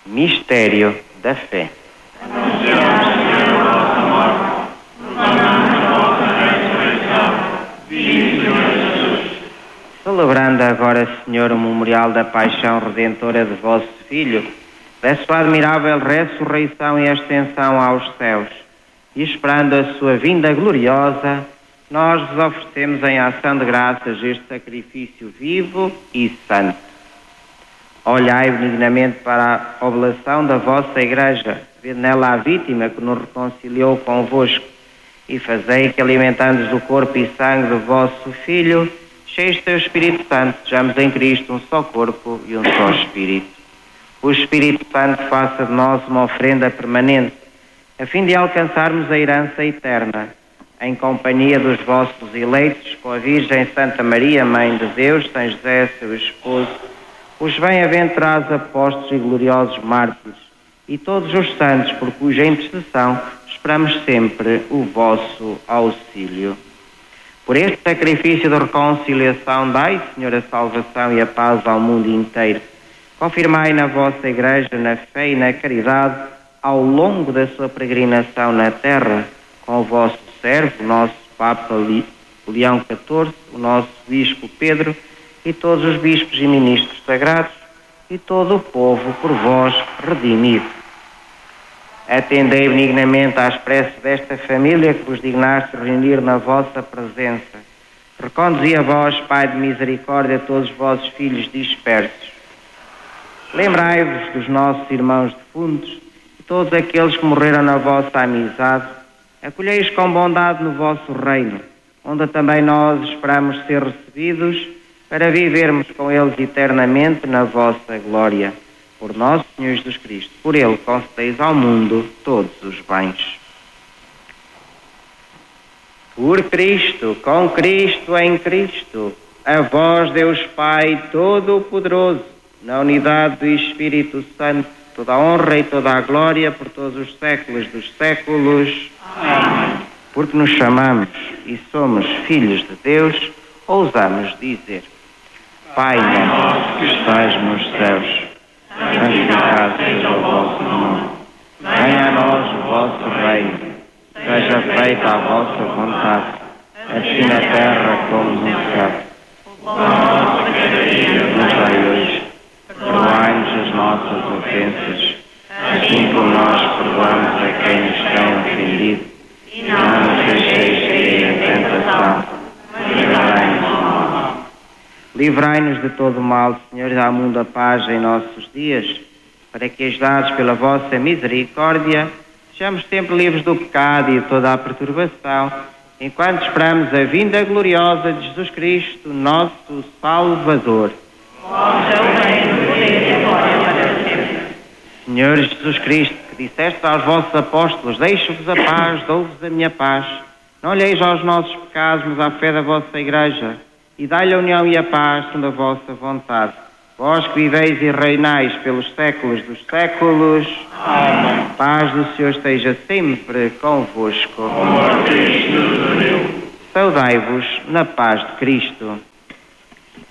Mistério da fé. Anunciamos, Senhor, a vossa morte, proclamamos a vossa ressurreição. Vive, Senhor Jesus. Celebrando agora, Senhor, o memorial da paixão redentora de vosso Filho, da sua admirável ressurreição e ascensão aos céus, e esperando a sua vinda gloriosa, nós vos oferecemos em ação de graças este sacrifício vivo e santo. Olhai benignamente para a oblação da vossa Igreja, vede nela a vítima que nos reconciliou convosco, e fazei que, alimentando-nos do corpo e sangue do vosso Filho, cheios do teu Espírito Santo, sejamos em Cristo um só corpo e um só Espírito. O Espírito Santo faça de nós uma oferenda permanente, a fim de alcançarmos a herança eterna, em companhia dos vossos eleitos, com a Virgem Santa Maria, Mãe de Deus, São José, seu esposo, os bem-aventurados apóstolos e gloriosos mártires, e todos os santos, por cuja intercessão esperamos sempre o vosso auxílio. Por este sacrifício de reconciliação, dai, Senhor, a salvação e a paz ao mundo inteiro. Confirmai na vossa Igreja, na fé e na caridade, ao longo da sua peregrinação na terra, com o vosso servo, o nosso Papa Leão XIV, o nosso Bispo Pedro, e todos os bispos e ministros sagrados, e todo o povo por vós redimido. Atendei benignamente às preces desta família que vos dignaste reunir na vossa presença. Reconduzi a vós, Pai de misericórdia, todos os vossos filhos dispersos. Lembrai-vos dos nossos irmãos defuntos e todos aqueles que morreram na vossa amizade. Acolhei-os com bondade no vosso reino, onde também nós esperamos ser recebidos, para vivermos com eles eternamente na vossa glória. Por nosso Senhor Jesus Cristo, por Ele concedeis ao mundo todos os bens. Por Cristo, com Cristo, em Cristo, a vós, Deus Pai Todo-Poderoso, na unidade do Espírito Santo, toda a honra e toda a glória por todos os séculos dos séculos. Amém. Porque nos chamamos e somos filhos de Deus, ousamos dizer: Pai nosso que estais nos céus, santificado seja o vosso nome. Venha a nós o vosso reino. Seja feita a vossa vontade, assim na terra como no céu. O pão nosso de cada dia Nos dai hoje. Perdoai-nos as nossas ofensas, assim como nós perdoamos a quem nos tem ofendido. e Não nos deixeis cair em tentação, mas livrai-nos do mal. Livrai-nos de todo o mal, Senhor, dá ao mundo a paz em nossos dias, para que, ajudados pela vossa misericórdia, sejamos sempre livres do pecado e de toda a perturbação, enquanto esperamos a vinda gloriosa de Jesus Cristo, nosso Salvador. Vosso é o reino, o poder e a glória para sempre. Senhor Jesus Cristo, que disseste aos vossos apóstolos: deixo-vos a paz, dou-vos a minha paz. Não olheis aos nossos pecados, mas à fé da vossa Igreja, e dai-lhe a união e a paz, segundo a vossa vontade. Vós que viveis e reinais pelos séculos dos séculos. Amém. Paz do Senhor esteja sempre convosco. O amor de Cristo nos uniu. Saudai-vos na paz de Cristo.